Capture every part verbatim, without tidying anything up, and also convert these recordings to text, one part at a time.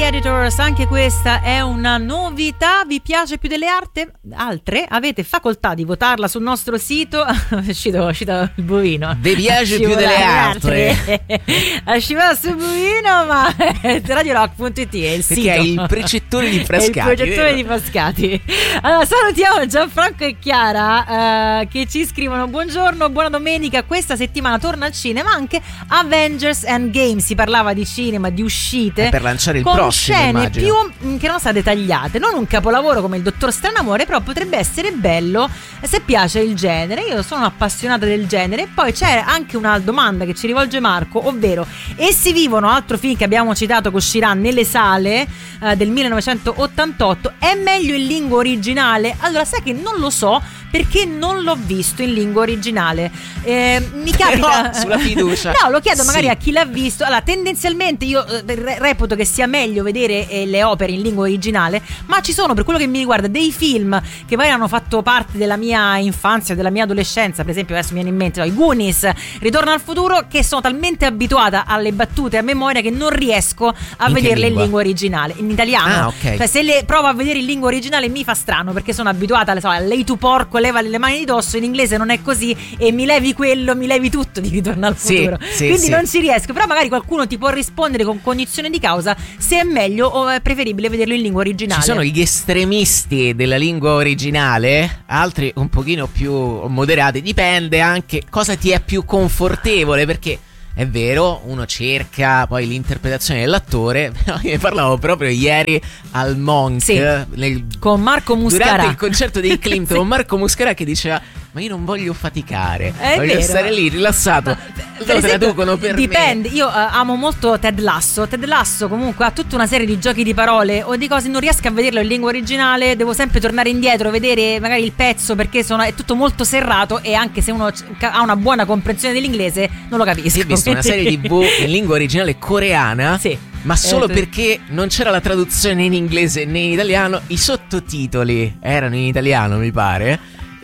Editors, anche questa è una novità. Vi piace più delle arte? Altre? Avete facoltà di votarla sul nostro sito. È uscito, è uscito il bovino. Vi piace più delle altre? Ha scivolato sul bovino, ma radio rock punto it è il perché sito. è il precettore di Frascati. È il precettore di Frascati. Allora, salutiamo Gianfranco e Chiara uh, che ci scrivono: buongiorno, buona domenica. Questa settimana torna al cinema anche Avengers Endgame. Si parlava di cinema, di uscite, è per lanciare il con prossimo, scene immagino. più che non sa dettagliate, non un capolavoro come il Dottor Stranamore, però potrebbe essere bello se piace il genere. Io sono appassionata del genere. E poi c'è anche una domanda che ci rivolge Marco, ovvero: Essi vivono, altro film che abbiamo citato che uscirà nelle sale eh, del millenovecentottantotto, è meglio in lingua originale? Allora, sai che non lo so, perché non l'ho visto in lingua originale. Eh, mi capita. Però, sulla fiducia. No, lo chiedo magari sì. a chi l'ha visto. Allora, tendenzialmente io eh, reputo che sia meglio vedere eh, le opere in lingua originale, ma ci sono, per quello che mi riguarda, dei film che magari hanno fatto parte della mia infanzia, della mia adolescenza. Per esempio, adesso mi viene in mente no, i Goonies, Ritorno al futuro, che sono talmente abituata alle battute a memoria che non riesco a in vederle in lingua originale, in italiano. Ah, ok. Cioè, se le provo a vedere in lingua originale mi fa strano, perché sono abituata alle so, lei tu porco, leva le mani di dosso. In inglese non è così, e mi levi quello, mi levi tutto di Ritorno al futuro. Sì, sì, quindi sì. non ci riesco. Però magari qualcuno ti può rispondere con cognizione di causa se è meglio o è preferibile vederlo in lingua originale. Ci sono gli estremisti della lingua originale, altri un pochino più moderati, dipende anche cosa ti è più confortevole, perché è vero, uno cerca poi l'interpretazione dell'attore. Però io ne parlavo proprio ieri al Monk, sì, nel, con Marco Muscarà, durante il concerto di Clinton, sì. con Marco Muscarà, che diceva: ma io non voglio faticare, è voglio vero. stare lì rilassato. Per Lo esempio, traducono per dipende. me. Io uh, amo molto Ted Lasso. Ted Lasso comunque ha tutta una serie di giochi di parole o di cose, non riesco a vederlo in lingua originale, devo sempre tornare indietro, vedere magari il pezzo, perché sono, è tutto molto serrato, e anche se uno ha una buona comprensione dell'inglese non lo capisco. Io ho visto una serie tivù in lingua originale coreana, sì, ma solo eh, perché non c'era la traduzione in inglese né in italiano. I sottotitoli erano in italiano, mi pare,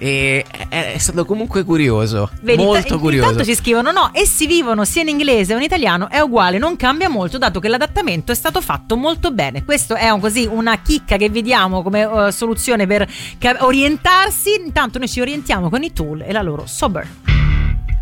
e è stato comunque curioso. Vedi, molto t- curioso. Intanto ci scrivono: no, essi vivono sia in inglese o in italiano, è uguale, non cambia molto, dato che l'adattamento è stato fatto molto bene. Questo è un, così una chicca che vediamo come uh, soluzione per ca- orientarsi. Intanto noi ci orientiamo con i Tool e la loro Sober.